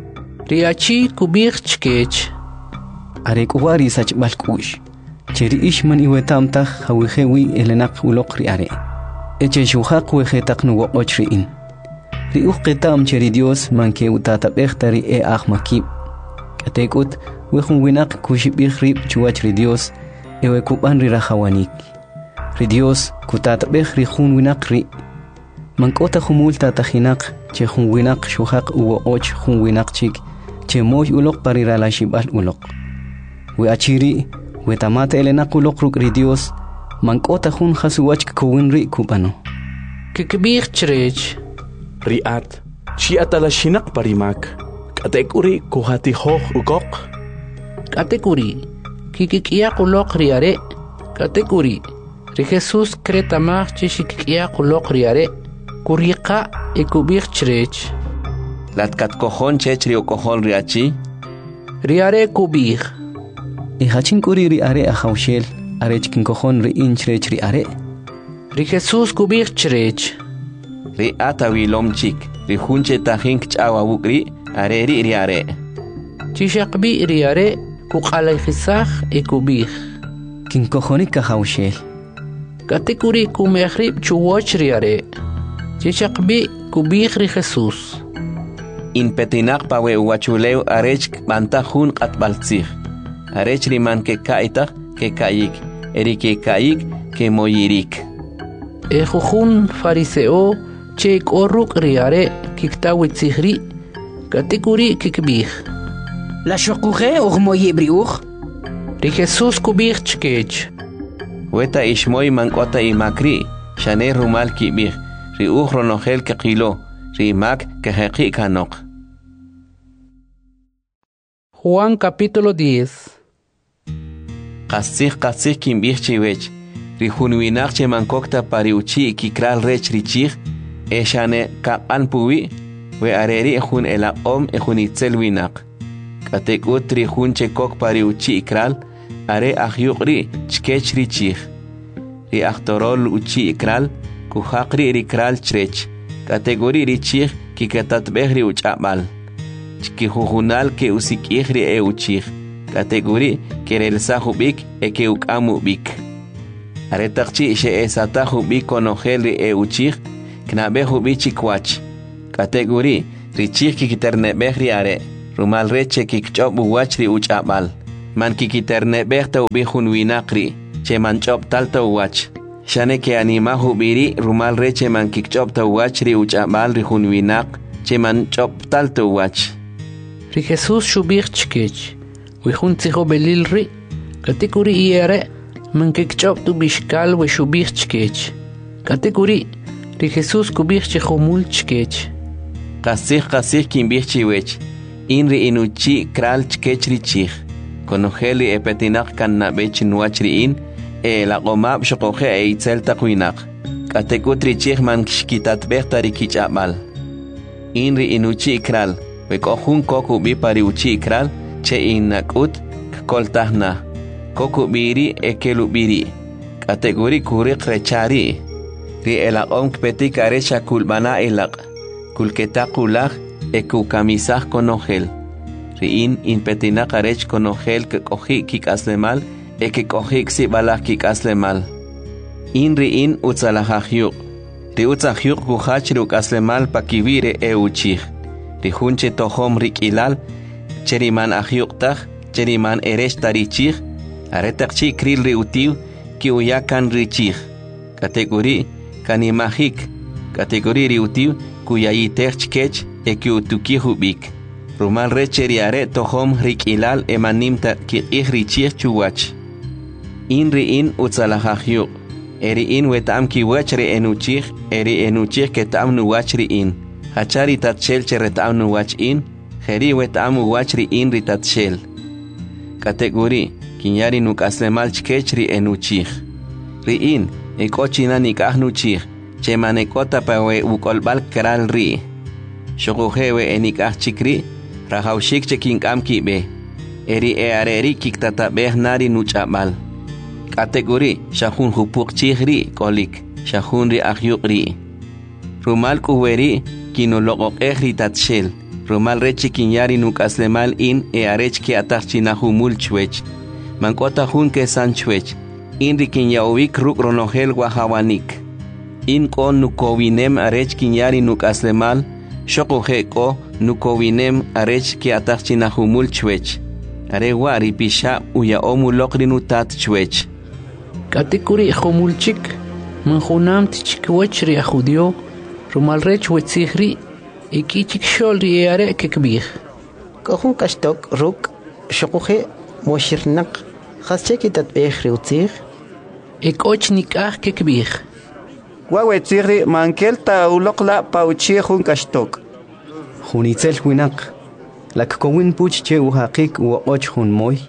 Riachi kubih chkech. Are kuwari sach balkush. Cheri ishman iwetamta hawihewi elenak ulok ri are. Eche shuhaq wehetak nuwo ochriin. Ri uqetam cheri Dios manke utata behtari e ahmakib. Katekut wehun winak kushibih rib chuach ri Dios ewe kuban ri rahawanik. Ri Dios kutata beh ri hun winak ri. Mankota humul tata hinak che hun winak shuhaq uwo och hun winak chik. Che moy ulok parira la shibal ulok. We achiri, we tamate elenak ulok ruk ri Dios, mankota hun khasuwach kuwin ri kubano. Kikbih chirech. Riat, chi atala shinak parimak. Katekuri kuhati hoh ukok. Katekuri, kikikia kulok riare. Katekuri, ri Jesús kretamach chishikia kulok riare. Kurika e kubih chirech. Latkat kojon chechri o kojon riachi. Riare kubih. E hachin kuri ri are a haushel. Are chikin kojon ri inchrech ri are. Ri Jesús kubih chirech. Ri atawilom chik. Ri hunche tajink chawa wukri. Are ri ri are. Chishakbi riare kuqalayhisach e kubih. Kin kojonik ka haushel. Katekuri kumehrib chuwach riare. Chishakbi kubih ri Jesús. In petinak pawe uachuleu arech bantahun qatbaltzig. Arech riman ke kaitach ke kayik. Eri ke kayik ke moyirik. E jujun fariseo chek oruk riare kiktawitzigri. Katekuri kikbih. La shokuje og moyibriuch. Ri Jesús kubih chkech. Weta ishmoy mankota imakri. Shane rumal kibih. Ri uch ronogel ke qilo. Rimak que heqi kanok. Juan capítulo diez. Qasih qasih kimbih chiwech. Ri hunwinak che mankokta pariuchi kikral rech richih. Eshane kapan puwi. We areri hun ela om e hun itzel winak. Katek utri hun che kok pariuchi ikral. Are ahyukri chkech richih. Ri achtorol uchi ikral. Kuhakri rikral chrech. Kategori richih ki katat behri uchabal. Ki jujunal ke usikihri e uchih. Kategori kerel sahubik e ke ukamu bik. aretaqchi she esata hubi konogel ri e uchich knabe hubi chikwach kategori richich kikiternebeh ri are rumal reche kikchob uwach ri uchabal man kikiternebeh ta ubi hunwinaqri che man chob talta uwach shane ke anima hubiri rumal reche man kikchob ta uwach ri uchabal ri hunwinaq che man chob talta uwach ri Jesus shubich chkech wi hun tsiho belil ri kategori iere man kikchob tu bishkal we shubich chkech kategori ri Jesus kubich chkhumul chkech qasih qasih kimbich chiwech inri inuchi kral chkech ri chich konogeli epetinak kan nabech nuachri in e la qomab shoqoge e itzel taqwinak katekutri chich man kitat behtari kichabal inri inuchi kral we kohun koku bi pari uchi kral che inakut koltahna koku biri ekelu biri kategori kuriq rechari ri elaqom kpetik arecha kulbana elaq kulketaqulaq eku kamisaj konogel riin inpetina qarech konogel ke koji kikaslemal e ke koji ksibalaj kikaslemal in riin utzalajajyuq ri utzajyuq kujach ri ukaslemal pakivire e uchij ri junche tojom rikilal cheriman ajyuqtaj cheriman erech tarichij aretaqchi kril ri utiv ki uyakan richij kategori kanimajik kategori ri utiv kuyayitej chkech e ki utuki hubik rumal recheri are tohom rikilal emanimta ki ihrichih chuwach inri in utzalajajyuq eri in wetam ki wachri enuchih eri enuchih ketam nuwachri in hachari tatshel cheretam nuwach in heri wetam wachri in ritatshel kategori kinyari nukaslemal chkechri enuchih ri in ekochina nikahnuchih chemanekota pawe ukolbal kral ri shoguhewe enikah chikri rahaushik chekinkam kibe eri e areri kiktata behnari nuchabal kategori shahun hupuk chihri kolik shahun ri ahyuqri rumal kuweri kinoloqoq ehri tatshel rumal rechi kinyari nukaslemal in e arech ki atachina humul chwech mankota hun ke san chwech in ri kinyawik ruk ronogel wahawanik in kon nukowinem arech kinyari nukaslemal shoqoje ko nukowinem arech ki atachina humul chwech are wari pisha uya omuloqri nutat chwech kategori humulchik manjunam tchkwech ri judio rumal rech wetzihri ikichik shol ri are kekbih kahun kashtok ruk shoqoje moshirnaq khascheki tatbeh ri utzih ikoch nikah kekbih wawetzihri mankelta uloqla pauchi jun kashtok Junitzel huinak, lak kowin puch che uhaqik u och hun moy.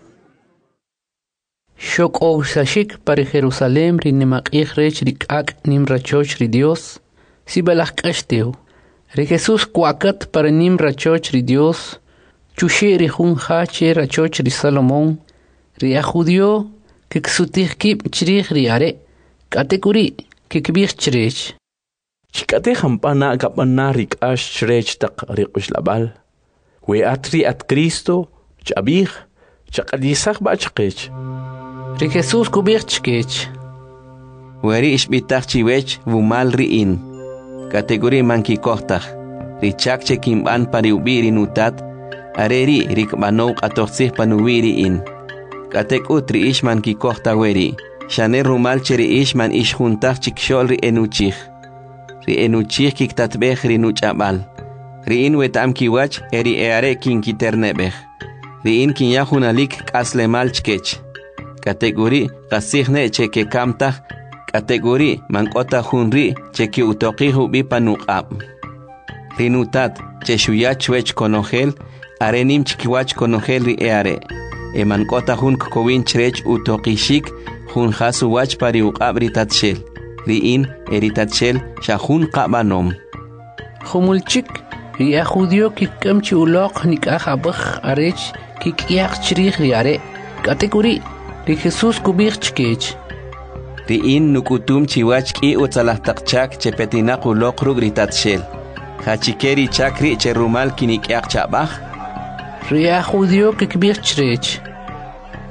Shok o sashik para Jerusalem ri nemak rech rikak nim rachoch ri Dios, si balak kashteu. Ri Jesus kwakat para nim rachoch ri Dios, chushi ri hun hache rachoch ri Salomon, ri a judio que ksutih kip chrich ri are, kategori que kbich chrech. Chikate hampana kapana rik ash chrech tak rikush labal. We atri at Cristo, chabih, chakadisach ba chkech. Ri Jesus kubich chkech. Weri ishbitach chiwech vumal riin. Kategori manki kohtach. Ri chakche kimban pariubiri nutat. Areri rik banok atoxih panuwiri in. Katek utri ishman ki kohta weri. Shane rumal cheri ishman ish juntach chikshol ri enuchich. Ri enuchich kiktatbeh ri nuchabal. Ri in wetam kiwach eri eare kin kiternebeh. Ri in kin yahunalik kaslemal chkech. Kategori kasihne cheke kamtah. Kategori mankota hunri cheki utoqihu bipanuqab. Ri nutat cheshuyach wech konogel. Arenim chkiwach konogel ri eare. E mankota hun kokowin chrech utoqishik. Hun hasu wach pari uqab ritatshel. Ri in eritatshel shahun qabanom. Humulchik ri a judio kikamchi uloq nikah abakh arech kikyaq chrich ri are. Kategori ri Jesus kubich chkech. Ri in nukutum chiwach ki utzalahtaqchak chepetinaq uloq rug ritatshel. Hachikeri chakri cherumal kinikyaq chabach. Ri a judio kikbich chrech.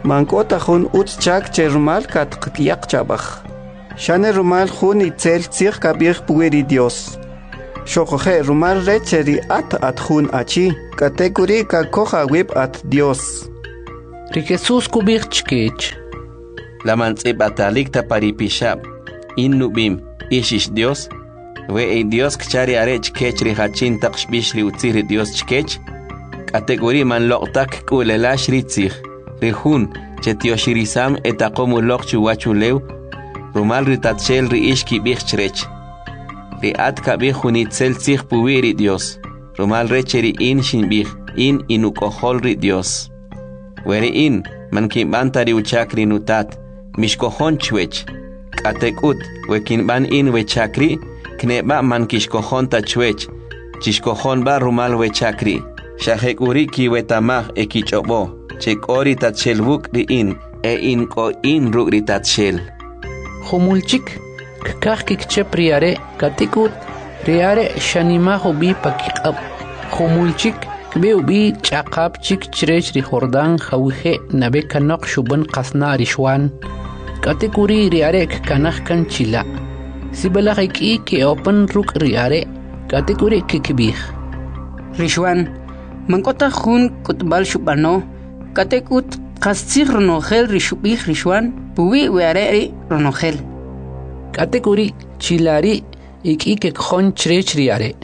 Mankota jun utz chak che rumal kat qtiaq chabaj. Shane rumal jun itzel tzir kabir pueri Dios. Shokoje rumal recheri at at jun achi. Katekuri ka koja wib at Dios. Ri Jesús kubir chkech. La mantzib atalik ta paripishab. In nubim ishish Dios. We e Dios kchari are chkech ri hachin taqshbish ri utzir Dios chkech. Katekuri man loktak kulelash ri tzir. Ri jun chetioshirisam etakomu lok chuwachulew. Rumal ri tatshel ri ishki bich chrech. Ri at kabih junitzel tzir puwiri Dios. Rumal recheri in shinbih in inukohol ri Dios. Weri in man kimbanta ri uchakri nutat. Mishkohon chwech. Katekut wekinban in wechakri. Kneba man kishkohon ta chwech. Chishkohon ba rumal wechakri. Shahekuri ki wetamah ekichobo. Chekori tatshel ri in. E in ko in ruk ri tatshel. Humulchik. Kakak kikchep riare. Katekut. Riare shanima hobi pakikab. Humulchik. Kbeu bi chakab chik chirech ri Jordan khawhe nabe kanok shuban qasna rishwan. Katekuri riare kanakh kan chila. Sibala ki ke open ruk riare. Katekuri kikbih. Rishwan. Mankota khun kutbal shubano. Katekut qastir ronohel rishubih rishwan. Puwi weare ronohel. Katekuri chilari iki ke khon chirech riare.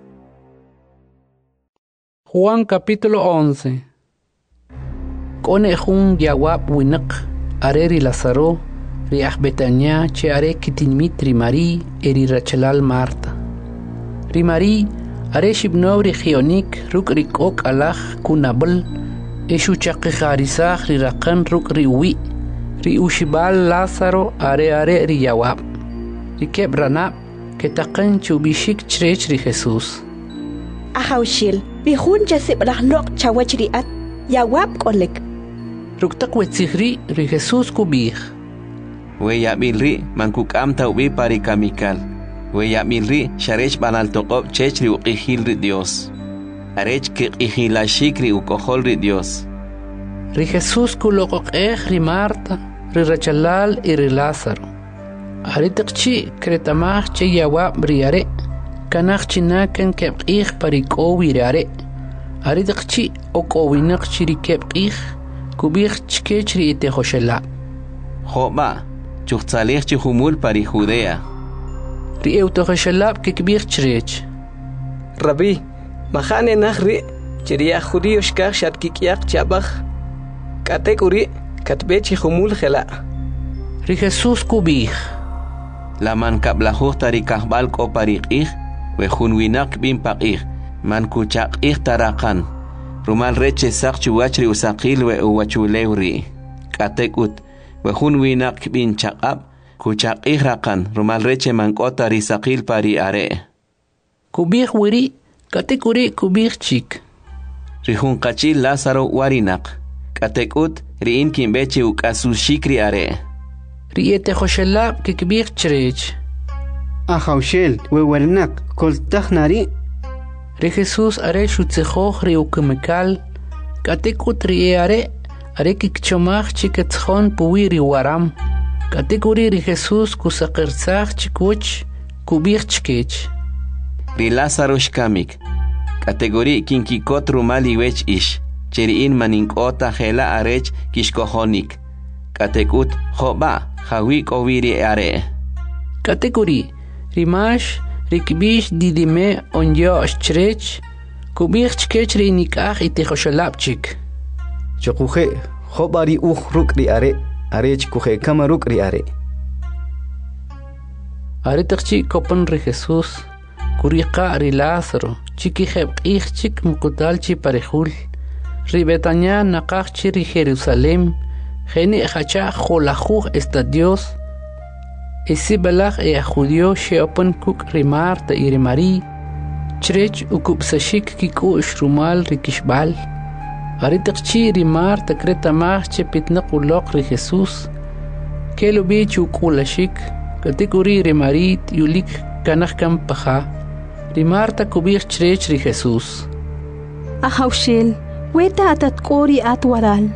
Juan capítulo once. Kone jun yawab winak areri Lázaro riach Betania che are kitinmit rimari eri Rachelal Marta. Rimari are shibnov regionik ruk rikok alach kunabel eshu chaqigharisach rirakan ruk riwi ri ushibal Lázaro are are ri yawab rikeb ranab ketaqan chubishik chrech ri Jesús. Ahawshil bihun jasib rahlok chawachriat yawab kolek. Ruktak wetzihri ri Jesús kubih. We yabilri mankuk am taubi parikamikal. We yabilri sharech banal toqob chech ri uqihil ri Dios. Arech ki ihilashik ri ukohol ri Dios. Ri Jesús kulokok eh ri Marta ri Rachelal y ri Lázaro. Aritakchi kretamach che yawab riare. Kanach chinakan kebqih parikowi riare. Aritakchi okowinak chirikebqih. Kubih chkech ri ite Joshela. Joba, chuchtzalech chihumul pari Judea. Ri euto Joshelab kikbih chrech. Rabbi, mahane nahri, chiria judío shkach shat kikyak chabach. Katekuri, katbe chihumul jela. Ri Jesús kubih. La man kablajuh tari kahbal ko pariqih, we junwinak bin paqih, man kuchaqih tarakan. Rumal reche sak chuwachri usaqil we uwachulewri. Katekut, we junwinak bin chaqab, kuchaqih rakan, rumal reche mankota risaqil pari are. Kubih wiri, katekuri kubih chik. Rihun kachil Lázaro warinak. Katekut, riin kimbeche ukasu shikri are. Riete Joshelab kikbih chrech. Ahawshel we wernak kol takhnari. Ri Jesús are shutzejoch ri ukemekal. Katekut ri are are kikchomach chiketchon puwi ri waram. Katekuri ri Jesús kusaqerzach chikuch kubih chkech. Ri Lázaro shkamik. Kategori kinkikot rumali wech ish. Cheriin maninkota jela arech kishkohonik. Katekut joba hawik oviri are. Kategori rimash rikbish didime onyo chrech kubih chkech ri nikah ite Joshelabchik. Chokuje jobari uj ruk ri are arech kuje kama ruk ri are. Are takchi kopan ri Jesús kuriqa ri Lázaro chiki heb ich chik mukutalchi parejul ri Betania naqachchi ri Jerusalem. Geni hacha jolajuj esta Dios. Esi belach e judío sheopen kuk rimarta y rimari. Chrech ukupsashik kiku shrumal rikishbal. Aritakchi rimarta kretamach che pitnaq ulok ri Jesús. Kelo bich ukulashik. Katikuri rimarit yulik kanach kampaja. Rimarta kubir chrech ri Jesús. Ahawshil, weta atat kori at waral.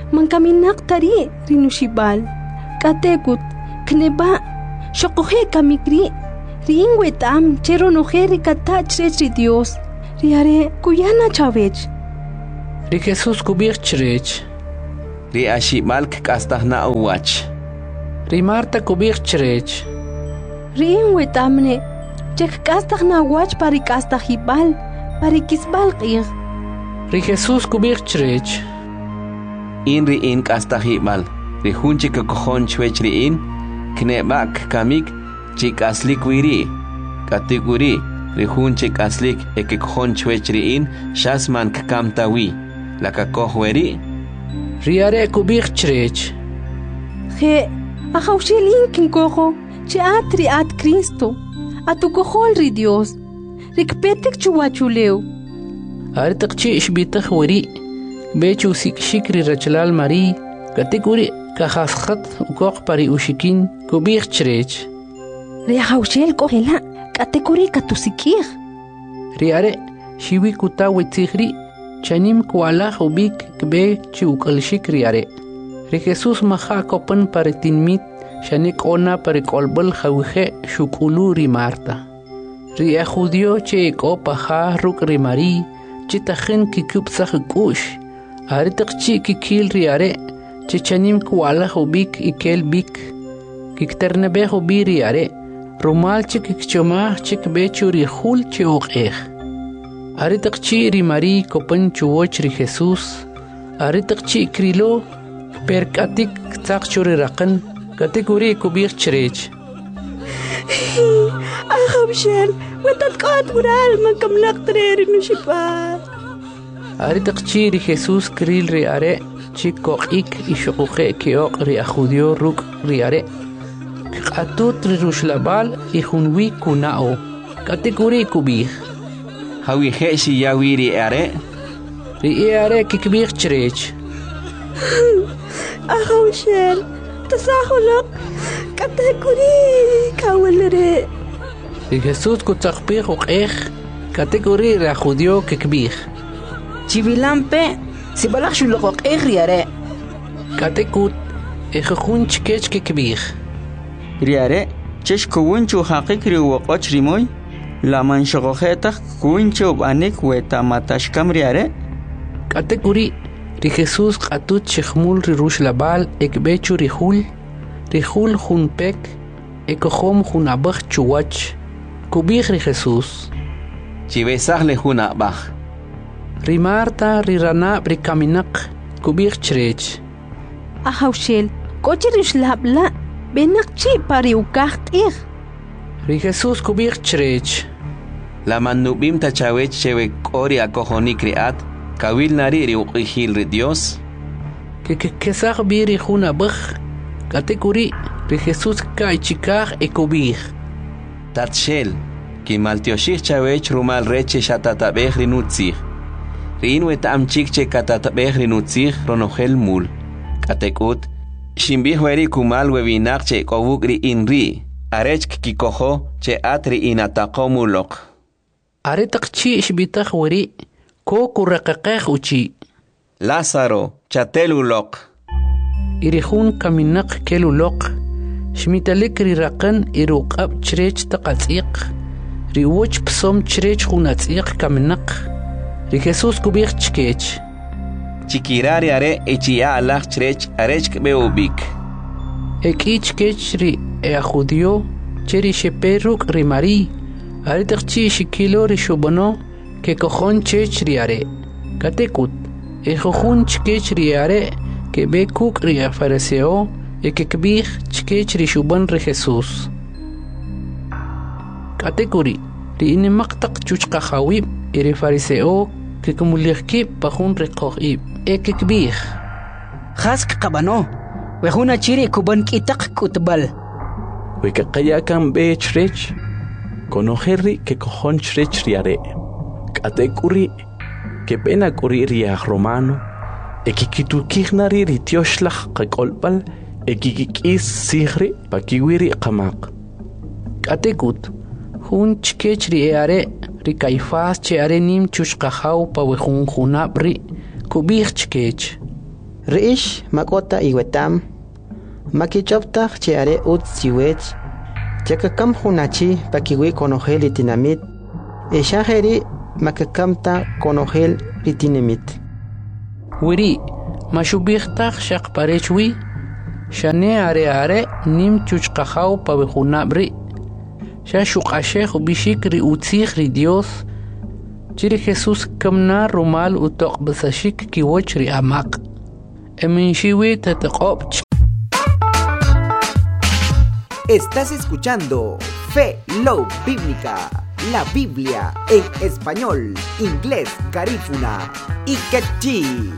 mankaminaq tari rinushibal katekut kneba shoqoje kamikri rin wetam chero nojeri katach ri Dios riare kuyana chavech ri Jesús kubich chrech ri ashibal kastahna uwach ri Marta kubich chrech rin wetamne chek kastahna wach pari kastahibal pari kisbal qir ri Jesús kubich chrech in ri in kastahibal ri hunchi kojon chwech ri in knebak kamik chik aslik wiri katiguri ri hunchi aslik ekekjon chwech ri in shasman kamtawi la kakohweri riare kubich chrech je ajawshilin kinkojo che atri at Cristo atukojol ri Dios rikpetek chuwachuleu artaqchi ishbitakh wari bechu sik shikri rachlal mari katiguri kahasxat ukoq pari ushikin kubich chrech ri ajawshel kohela katiguri katusikir riare shiwi kutawi tigri chanim kuala ubik kbe chukal shikriare ri Jesús maha kopan paritinmit shanik ona parikolbal khawje shukulu ri Marta ri judio che ko paha ruk ri Mari chitakhin kikup sakhkush aritaqchi kikil riare chichanim kuala ubik ikel bik kikterne be ubiri are rumal chik choma chik be churi khul chuqeh aritaqchi ri Mari kopan chuwoch ri Jesús aritaqchi krilo perkatik taqchuri raqan kategori kubich chrech ajawshel wetatqat mural mankamnaq trer nushipal aritaqchi ri Jesús kril ri are chikoqik ishuqe kioq ri ajudio ruk ri are qatut ri rushlabal ihunwi kunao kategori kubich hawi heshi yawiri are ri are kikbich chrech ajawshel tasahulok kategori kawalere ri Jesús kutzaqpich uqeh kategori ri ajudio kikbich chivilampe sibalaq shulqoq riare katekut ejjun chkech kikbich riare chesh kuwunchu haqiq ri waqoch rimoy la manshogojeta kuwunchu banik weta matashkam riare kategori ri Jesús qatut chkhmul ri rushlabal ekbechu ri hul ri hul junpek ekohom junabach chuwach kubich ri Jesús chibesaj le junabach ri Marta ri rana ri kaminaq kubich chrech ajawshel kochi rishlabla benaqchi pari ukaqt'ij ri Jesús kubich chrech la manubim tachawech chewe qori akojonik riat kawil nari ri uqihil ri Dios que que kesaq bi ri junabach kategori ri Jesús kai chikaj ekubich tatshel ki maltioshich chawech rumal reche shatatabej ri nutzij rin wetam chikche katatabej ri nutzij ronojel mul katekut shimbih weri kumal webinaq che kowuk ri inri arech kikojo che atri inataqomulok aretaqchi ishbitaj weri ko kuraqaqej uchi Lázaro chatelulok irihun kaminaq kelulok shmitalik ri raqan iruqab chrech taqatsiq ri woch psom chrech hunatsiq kaminaq ri Jesús kubich chkech chikirari are echia alach chrech arech beubik ekich kech ri e judio cheri sheperuk ri Mari aritaqchi shikilo ri shubono que cojon chech riare katekut ejojun chkech riare que be kuk ri fariseo e que kbich chkech ri shuban ri Jesús katekuri ri inimaqtaq chuchqa khawib e ri fariseo que kumulirki pajun ri qoqib e que kbich khask qabano wejuna chiri kuban kitaq kutbal we que qaya kan be chrech conojerri que cojon chrech riare katekuri que pena kuri riaj romano ekikitukijnari ritioshlah qakolpal ekikikis sigri pakiwiri qamaq katekut hun chkech ri are ri Caifás che are nim chushqahaw pa wejun junabri kubich chkech Riish makota iwetam. Makichopta chiare ut siwech. Chakakam hunachi pakiwi konogel itinamit. Eshaheri makakamta konogel itinemit. Wiri, mashubirtach shak parechwi. Shane are are nim chuchkajau pabejunabri. Shashuk ashech ubishik ri utzich ri Dios. Chiri Jesús kamna rumal utok basashik kiwoch ri amak. Eminshiwi teteqop. Estás escuchando Fe Love Bíblica, la Biblia en español, inglés, garífuna y quechí.